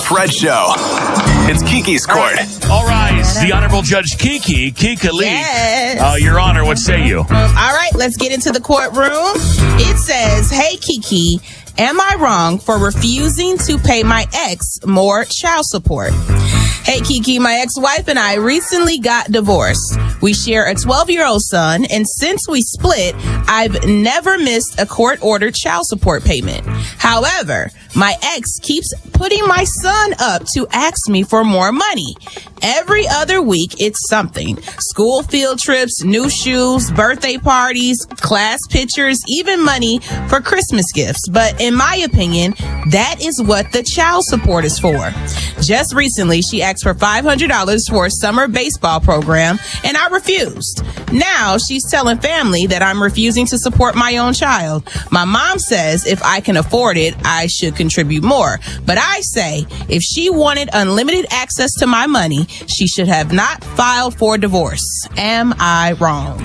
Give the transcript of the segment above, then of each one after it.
Fred Show. It's Kiki's Court. All right, the Honorable Judge Kiki Lee. Yes. Your Honor, what say you? All right, let's get into the courtroom. It says, hey, Kiki, am I wrong for refusing to pay my ex more child support? Hey, Kiki, my ex-wife and I recently got divorced. We share a 12-year-old son, and since we split, I've never missed a court-ordered child support payment. However, my ex keeps putting my son up to ask me for more money. Every other week, it's something. School field trips, new shoes, birthday parties, class pictures, even money for Christmas gifts. But in my opinion, that is what the child support is for. Just recently, she asked for $500 for a summer baseball program, and I refused. Now she's telling family that I'm refusing to support my own child. My mom says if I can afford it, I should contribute more. But I say if she wanted unlimited access to my money, she should have not filed for divorce. Am I wrong?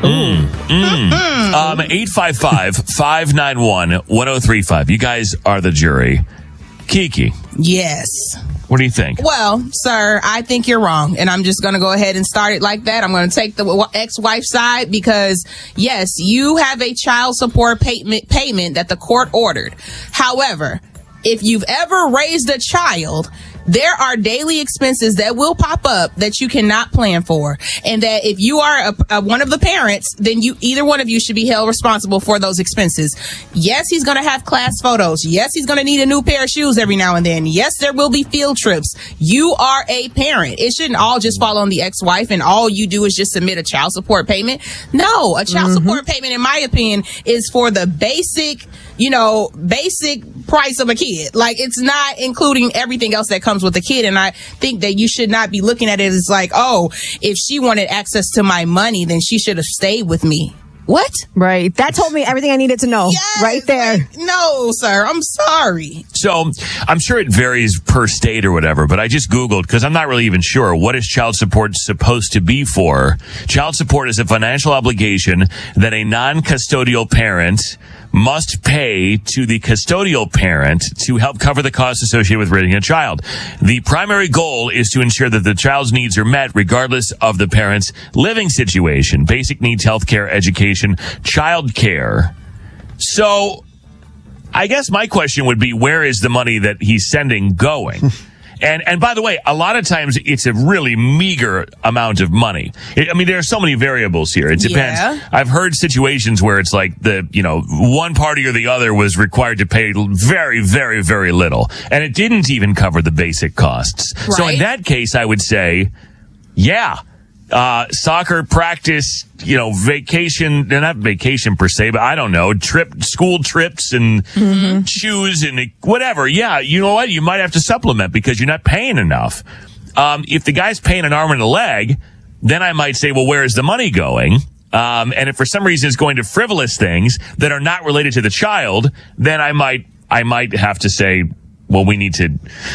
855-591-1035. You guys are the jury. Kiki. Yes. What do you think? Well, sir, I think you're wrong. And I'm just going to go ahead and start it like that. I'm going to take the ex-wife side because, yes, you have a child support payment that the court ordered. However, if you've ever raised a child, there are daily expenses that will pop up that you cannot plan for. And that if you are one of the parents, then either one of you should be held responsible for those expenses. Yes, he's going to have class photos. Yes, he's going to need a new pair of shoes every now and then. Yes, there will be field trips. You are a parent. It shouldn't all just fall on the ex-wife and all you do is just submit a child support payment. No, a child support payment, in my opinion, is for the basic price of a kid. Like, it's not including everything else that comes with a kid. And I think that you should not be looking at it as like, oh, if she wanted access to my money, then she should have stayed with me. What? Right. That told me everything I needed to know. Yes, right there. Like, no, sir. I'm sorry. So I'm sure it varies per state or whatever, but I just Googled because I'm not really even sure. What is child support supposed to be for? Child support is a financial obligation that a non-custodial parent must pay to the custodial parent to help cover the costs associated with raising a child. The primary goal is to ensure that the child's needs are met regardless of the parent's living situation. Basic needs, healthcare, education, childcare. So I guess my question would be, where is the money that he's sending going? And by the way, a lot of times it's a really meager amount of money. There are so many variables here. It depends. Yeah. I've heard situations where it's like one party or the other was required to pay very, very, very little. And it didn't even cover the basic costs. Right. So in that case, I would say, yeah. Soccer practice, vacation, not vacation per se, but I don't know, school trips and shoes and whatever. Yeah, you know what? You might have to supplement because you're not paying enough. If the guy's paying an arm and a leg, then I might say, well, where is the money going? And if for some reason it's going to frivolous things that are not related to the child, then I might have to say, well, we need to,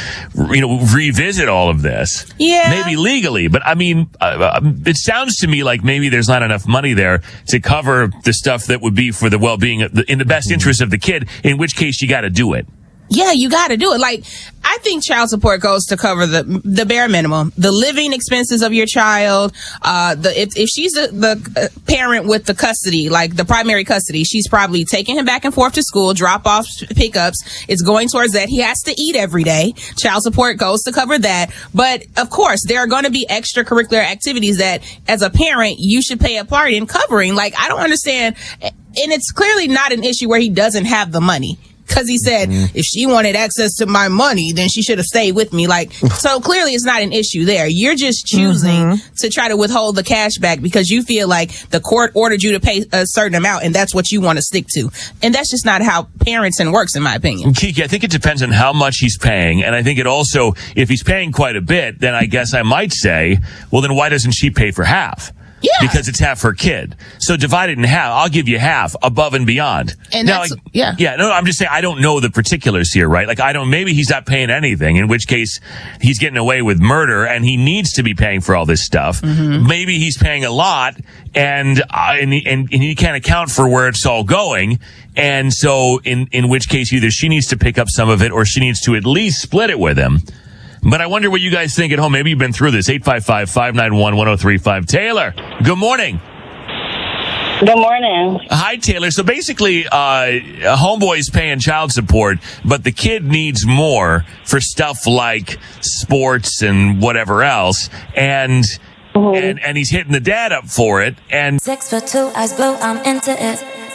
revisit all of this. Yeah. Maybe legally. But it sounds to me like maybe there's not enough money there to cover the stuff that would be for the well-being in the best interest of the kid, in which case you got to do it. Yeah, you got to do it. Like, I think child support goes to cover the bare minimum, the living expenses of your child. If she's the parent with the custody, like the primary custody, she's probably taking him back and forth to school, drop off, pickups. It's going towards that. He has to eat every day. Child support goes to cover that. But of course, there are going to be extracurricular activities that, as a parent, you should play a part in covering. Like, I don't understand, and it's clearly not an issue where he doesn't have the money. Because he said, if she wanted access to my money, then she should have stayed with me. Like, so clearly it's not an issue there. You're just choosing to try to withhold the cash back because you feel like the court ordered you to pay a certain amount and that's what you want to stick to. And that's just not how parenting works, in my opinion. Kiki, I think it depends on how much he's paying. And I think it also, if he's paying quite a bit, then I guess I might say, well, then why doesn't she pay for half? Yeah. Because it's half her kid. So divide it in half. I'll give you half above and beyond. And now, that's, yeah. Yeah, no, I'm just saying I don't know the particulars here, right? Like, maybe he's not paying anything, in which case he's getting away with murder and he needs to be paying for all this stuff. Maybe he's paying a lot and he can't account for where it's all going. And so in which case either she needs to pick up some of it or she needs to at least split it with him. But I wonder what you guys think at home. Maybe you've been through this. 855-591-1035. Taylor, good morning. Good morning. Hi, Taylor. So basically, homeboy's paying child support, but the kid needs more for stuff like sports and whatever else. And he's hitting the dad up for it. And 6'2", eyes blue, I'm into it.